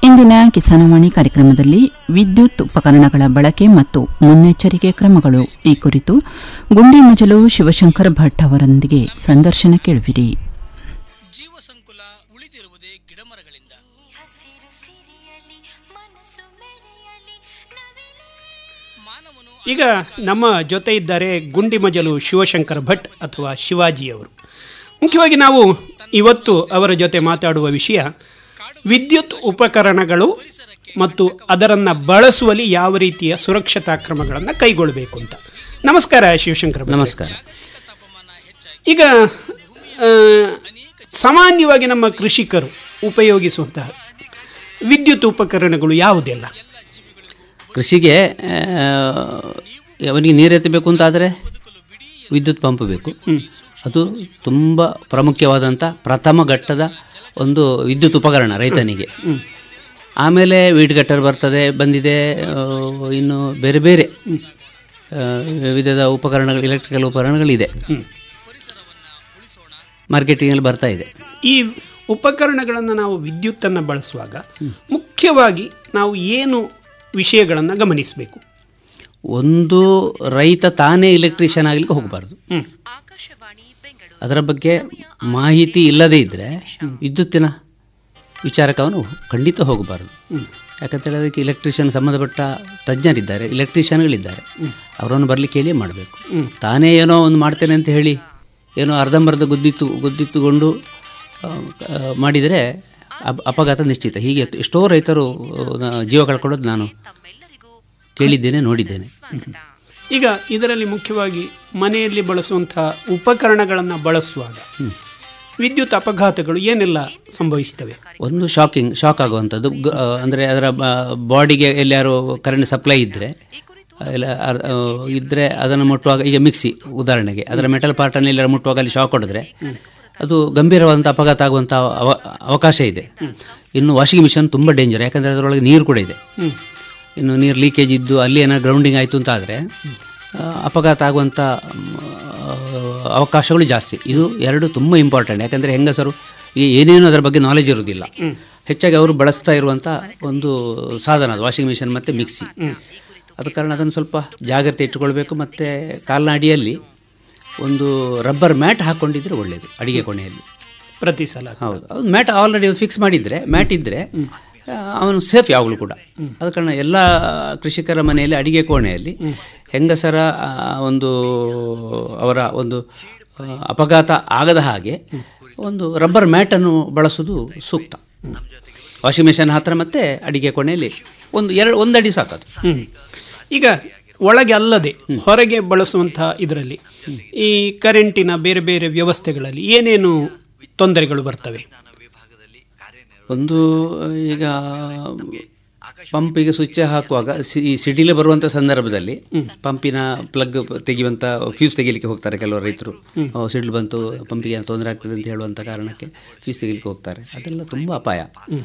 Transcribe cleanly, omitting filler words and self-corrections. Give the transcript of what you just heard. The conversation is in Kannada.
ಇಂದಿನ ಕಿಸಾನವಾಣಿ ಕಾರ್ಯಕ್ರಮದಲ್ಲಿ ವಿದ್ಯುತ್ ಉಪಕರಣಗಳ ಬಳಕೆ ಮತ್ತು ಮುನ್ನೆಚ್ಚರಿಕೆ ಕ್ರಮಗಳು ಈ ಕುರಿತು ಗುಂಡಿಮಜಲು ಶಿವಶಂಕರ ಭಟ್ ಅವರೊಂದಿಗೆ ಸಂದರ್ಶನ ಕೇಳುವಿರಿ. ಜೀವಸಂಕುಲ ಉಳಿದಿರುವುದೇ ಗಿಡಮರಗಳಿಂದ. ಈಗ ನಮ್ಮ ಜೊತೆ ಇದ್ದಾರೆ ಗುಂಡಿಮಜಲು ಶಿವಶಂಕರ ಭಟ್ ಅಥವಾ ಶಿವಾಜಿಯವರು. ಮುಖ್ಯವಾಗಿ ನಾವು ಇವತ್ತು ಅವರ ಜೊತೆ ಮಾತಾಡುವ ವಿಷಯ ವಿದ್ಯುತ್ ಉಪಕರಣಗಳು ಮತ್ತು ಅದರನ್ನು ಬಳಸುವಲ್ಲಿ ಯಾವ ರೀತಿಯ ಸುರಕ್ಷತಾ ಕ್ರಮಗಳನ್ನು ಕೈಗೊಳ್ಳಬೇಕು ಅಂತ. ನಮಸ್ಕಾರ ಶಿವಶಂಕರ ಭಟ್. ನಮಸ್ಕಾರ. ಈಗ ಸಾಮಾನ್ಯವಾಗಿ ನಮ್ಮ ಕೃಷಿಕರು ಉಪಯೋಗಿಸುವಂತಹ ವಿದ್ಯುತ್ ಉಪಕರಣಗಳು ಯಾವುದೆಲ್ಲ? ಕೃಷಿಗೆ ಅವನಿಗೆ ನೀರು ಎತ್ತಬೇಕು ಅಂತಾದರೆ ವಿದ್ಯುತ್ ಪಂಪ್ ಬೇಕು. ಅದು ತುಂಬ ಪ್ರಾಮುಖ್ಯವಾದಂಥ ಪ್ರಥಮ ಘಟ್ಟದ ಒಂದು ವಿದ್ಯುತ್ ಉಪಕರಣ ರೈತನಿಗೆ. ಆಮೇಲೆ ವೀಡ್ ಗಟ್ಟರ್ ಬಂದಿದೆ. ಇನ್ನು ಬೇರೆ ಬೇರೆ ವಿಧದ ಉಪಕರಣಗಳು, ಎಲೆಕ್ಟ್ರಿಕಲ್ ಉಪಕರಣಗಳಿದೆ, ಮಾರ್ಕೆಟಿಂಗಲ್ಲಿ ಬರ್ತಾ ಇದೆ. ಈ ಉಪಕರಣಗಳನ್ನು ನಾವು ವಿದ್ಯುತ್ತನ್ನು ಬಳಸುವಾಗ ಮುಖ್ಯವಾಗಿ ನಾವು ಏನು ವಿಷಯಗಳನ್ನು ಗಮನಿಸಬೇಕು? ಒಂದು, ರೈತ ತಾನೇ ಇಲೆಕ್ಟ್ರಿಷಿಯನ್ ಆಗಲಿಕ್ಕೆ ಹೋಗಬಾರ್ದು. ಅದರ ಬಗ್ಗೆ ಮಾಹಿತಿ ಇಲ್ಲದೇ ಇದ್ದರೆ ವಿದ್ಯುತ್ತಿನ ವಿಚಾರಕ್ಕೆ ಅವನು ಖಂಡಿತ ಹೋಗಬಾರ್ದು. ಯಾಕಂತೇಳಿ ಅದಕ್ಕೆ ಇಲೆಕ್ಟ್ರಿಷಿಯನ್ ಸಂಬಂಧಪಟ್ಟ ತಜ್ಞರಿದ್ದಾರೆ, ಇಲೆಕ್ಟ್ರಿಷಿಯನ್ಗಳಿದ್ದಾರೆ, ಅವರನ್ನು ಬರಲಿಕ್ಕೆ ಹೇಳಿ ಮಾಡಬೇಕು. ತಾನೇ ಏನೋ ಒಂದು ಮಾಡ್ತೇನೆ ಅಂತ ಹೇಳಿ ಏನೋ ಅರ್ಧಂಬರ್ಧ ಗುದ್ದಿತ್ತುಕೊಂಡು ಮಾಡಿದರೆ ಅಪಘಾತ ನಿಶ್ಚಿತ. ಹೀಗೆ ಎಷ್ಟೋ ರೈತರು ಜೀವ ಕಳ್ಕೊಳ್ಳೋದು ನಾನು ಕೇಳಿದ್ದೇನೆ, ನೋಡಿದ್ದೇನೆ. ಈಗ ಇದರಲ್ಲಿ ಮುಖ್ಯವಾಗಿ ಮನೆಯಲ್ಲಿ ಬಳಸುವಂಥ ಉಪಕರಣಗಳನ್ನು ಬಳಸುವಾಗ ವಿದ್ಯುತ್ ಅಪಘಾತಗಳು ಏನೆಲ್ಲ ಸಂಭವಿಸ್ತವೆ? ಒಂದು ಶಾಕ್ ಆಗುವಂಥದ್ದು. ಅಂದರೆ ಅದರ ಬಾಡಿಗೆ ಎಲ್ಲಾರು ಕರೆಂಟ್ ಸಪ್ಲೈ ಇದ್ದರೆ ಅದನ್ನು ಮುಟ್ಟುವಾಗ, ಈಗ ಮಿಕ್ಸಿ ಉದಾಹರಣೆಗೆ, ಅದರ ಮೆಟಲ್ ಪಾರ್ಟನ್ನು ಎಲ್ಲರೂ ಮುಟ್ಟುವಾಗ ಅಲ್ಲಿ ಶಾಕ್ ಹೊಡೆದ್ರೆ ಅದು ಗಂಭೀರವಾದಂಥ ಅಪಘಾತ ಆಗುವಂಥ ಅವಕಾಶ ಇದೆ. ಇನ್ನು ವಾಷಿಂಗ್ ಮಿಷನ್ ತುಂಬ ಡೇಂಜರ್, ಯಾಕಂದರೆ ಅದರೊಳಗೆ ನೀರು ಕೂಡ ಇದೆ. ಇನ್ನು ನೀರು ಲೀಕೇಜ್ ಇದ್ದು ಅಲ್ಲಿ ಏನಾದ್ರು ಗ್ರೌಂಡಿಂಗ್ ಆಯಿತು ಅಂತ ಆದರೆ ಅಪಘಾತ ಆಗುವಂಥ ಅವಕಾಶಗಳು ಜಾಸ್ತಿ. ಇದು ಎರಡು ತುಂಬ ಇಂಪಾರ್ಟೆಂಟ್. ಯಾಕಂದರೆ ಹೆಂಗಸರು ಏನೇನು ಅದರ ಬಗ್ಗೆ ನಾಲೆಜ್ ಇರೋದಿಲ್ಲ. ಹೆಚ್ಚಾಗಿ ಅವರು ಬಳಸ್ತಾ ಇರುವಂಥ ಒಂದು ಸಾಧನ ಅದು ವಾಷಿಂಗ್ ಮಿಷನ್ ಮತ್ತು ಮಿಕ್ಸಿ. ಅದ ಕಾರಣ ಅದನ್ನು ಸ್ವಲ್ಪ ಜಾಗ್ರತೆ ಇಟ್ಟುಕೊಳ್ಬೇಕು. ಮತ್ತು ಕಾಲಿನ ಅಡಿಯಲ್ಲಿ ಒಂದು ರಬ್ಬರ್ ಮ್ಯಾಟ್ ಹಾಕ್ಕೊಂಡಿದ್ರೆ ಒಳ್ಳೆಯದು ಅಡಿಗೆ ಕೋಣೆಯಲ್ಲಿ ಪ್ರತಿ ಸಲ. ಹೌದು, ಅದು ಮ್ಯಾಟ್ ಆಲ್ರೆಡಿ ಫಿಕ್ಸ್ ಮಾಡಿದರೆ, ಮ್ಯಾಟ್ ಇದ್ದರೆ ಅವನು ಸೇಫ್ ಯಾವಾಗಲೂ ಕೂಡ. ಆದ ಕಾರಣ ಎಲ್ಲ ಕೃಷಿಕರ ಮನೆಯಲ್ಲಿ ಅಡಿಗೆ ಕೋಣೆಯಲ್ಲಿ ಹೆಂಗಸರ ಒಂದು ಅವರ ಒಂದು ಅಪಘಾತ ಆಗದ ಹಾಗೆ ಒಂದು ರಬ್ಬರ್ ಮ್ಯಾಟನ್ನು ಬಳಸೋದು ಸೂಕ್ತ. ವಾಷಿಂಗ್ ಮಿಷನ್ ಹತ್ತಿರ ಮತ್ತು ಅಡಿಗೆ ಕೋಣೆಯಲ್ಲಿ ಒಂದು ಅಡಿ ಸಾಕದು. ಈಗ ಒಳಗೆ ಅಲ್ಲದೆ ಹೊರಗೆ ಬಳಸುವಂಥ ಇದರಲ್ಲಿ ಈ ಕರೆಂಟಿನ ಬೇರೆ ಬೇರೆ ವ್ಯವಸ್ಥೆಗಳಲ್ಲಿ ಏನೇನು ತೊಂದರೆಗಳು ಬರ್ತವೆ? ಒಂದು, ಈಗ ಪಂಪಿಗೆ ಸ್ವಿಚ್ ಹಾಕುವಾಗ ಈ ಸಿಡಿಲೇ ಬರುವಂಥ ಸಂದರ್ಭದಲ್ಲಿ ಪಂಪಿನ ಪ್ಲಗ್ ತೆಗೆಯುವಂಥ ಫ್ಯೂಸ್ ತೆಗಿಲಿಕ್ಕೆ ಹೋಗ್ತಾರೆ ಕೆಲವರು ರೈತರು. ಸಿಡಿಲು ಬಂತು, ಪಂಪಿಗೆ ತೊಂದರೆ ಆಗ್ತದೆ ಅಂತ ಹೇಳುವಂಥ ಕಾರಣಕ್ಕೆ ಫ್ಯೂಸ್ ತೆಗಿಲಿಕ್ಕೆ ಹೋಗ್ತಾರೆ. ಅದೆಲ್ಲ ತುಂಬ ಅಪಾಯ.